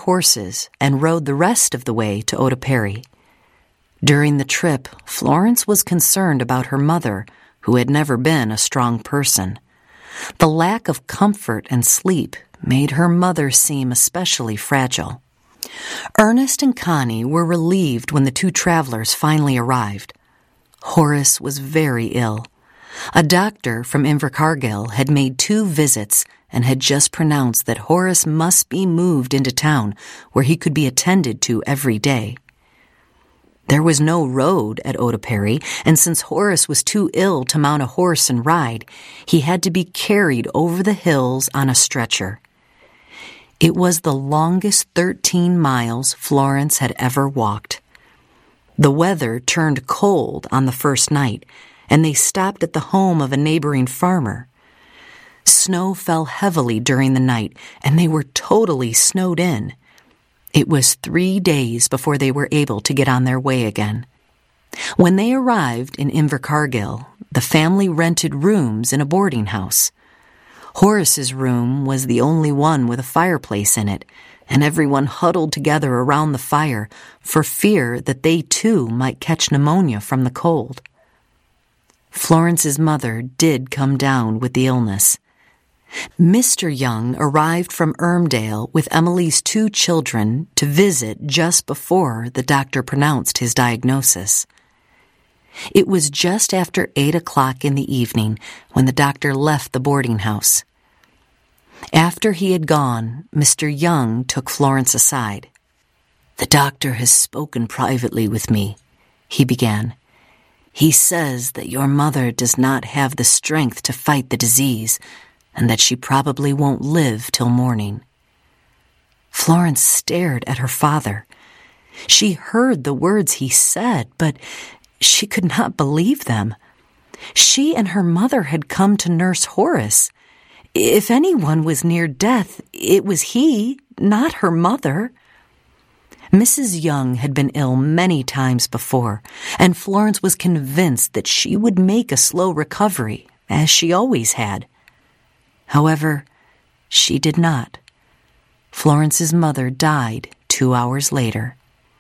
horses and rode the rest of the way to Otoperry. During the trip, Florence was concerned about her mother, who had never been a strong person. The lack of comfort and sleep made her mother seem especially fragile. Ernest and Connie were relieved when the two travelers finally arrived. Horace was very ill. A doctor from Invercargill had made 2 visits and had just pronounced that Horace must be moved into town where he could be attended to every day. There was no road at Otoperry, and since Horace was too ill to mount a horse and ride, he had to be carried over the hills on a stretcher. It was the longest 13 miles Florence had ever walked. The weather turned cold on the first night, and they stopped at the home of a neighboring farmer. Snow fell heavily during the night, and they were totally snowed in. It was 3 days before they were able to get on their way again. When they arrived in Invercargill, the family rented rooms in a boarding house. Horace's room was the only one with a fireplace in it, and everyone huddled together around the fire for fear that they too might catch pneumonia from the cold. Florence's mother did come down with the illness. Mr. Young arrived from Ermdale with Emily's 2 children to visit just before the doctor pronounced his diagnosis. It was just after 8 o'clock in the evening when the doctor left the boarding house. After he had gone, Mr. Young took Florence aside. "The doctor has spoken privately with me," he began. "He says that your mother does not have the strength to fight the disease, and that she probably won't live till morning." Florence stared at her father. She heard the words he said, but she could not believe them. She and her mother had come to nurse Horace. If anyone was near death, it was he, not her mother. Mrs. Young had been ill many times before, and Florence was convinced that she would make a slow recovery, as she always had. However, she did not. Florence's mother died 2 hours later.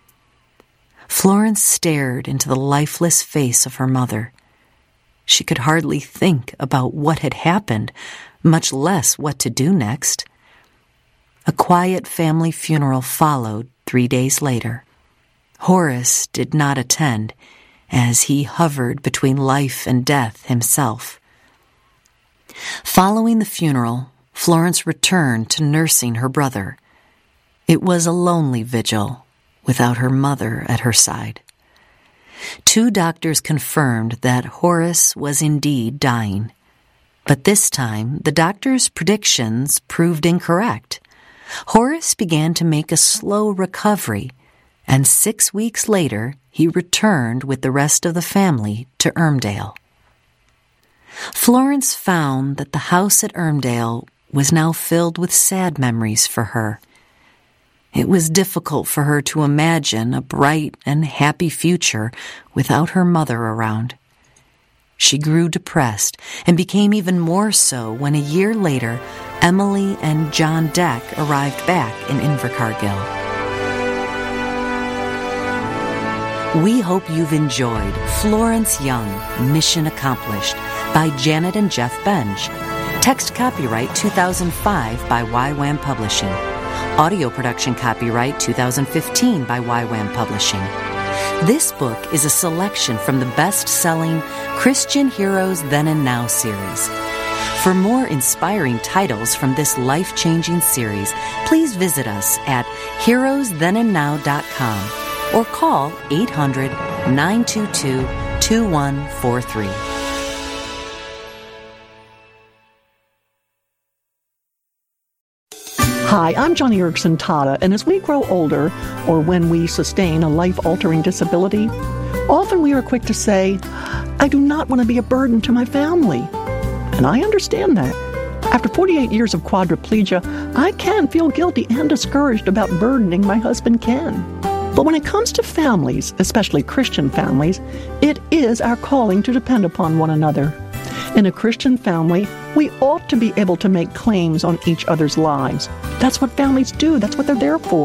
Florence stared into the lifeless face of her mother. She could hardly think about what had happened, much less what to do next. A quiet family funeral followed 3 days later. Horace did not attend, as he hovered between life and death himself. Following the funeral, Florence returned to nursing her brother. It was a lonely vigil, without her mother at her side. 2 doctors confirmed that Horace was indeed dying. But this time, the doctors' predictions proved incorrect. Horace began to make a slow recovery, and 6 weeks later, he returned with the rest of the family to Ermdale. Florence found that the house at Ermdale was now filled with sad memories for her. It was difficult for her to imagine a bright and happy future without her mother around. She grew depressed and became even more so when a year later, Emily and John Deck arrived back in Invercargill. We hope you've enjoyed Florence Young, Mission Accomplished by Janet and Jeff Benge. Text copyright 2005 by YWAM Publishing. Audio production copyright 2015 by YWAM Publishing. This book is a selection from the best-selling Christian Heroes Then and Now series. For more inspiring titles from this life-changing series, please visit us at heroesthenandnow.com or call 800-922-2143. Hi, I'm Joni Eareckson Tada, and as we grow older, or when we sustain a life-altering disability, often we are quick to say, I do not want to be a burden to my family. And I understand that. After 48 years of quadriplegia, I can feel guilty and discouraged about burdening my husband Ken. But when it comes to families, especially Christian families, it is our calling to depend upon one another. In a Christian family, we ought to be able to make claims on each other's lives. That's what families do. That's what they're there for.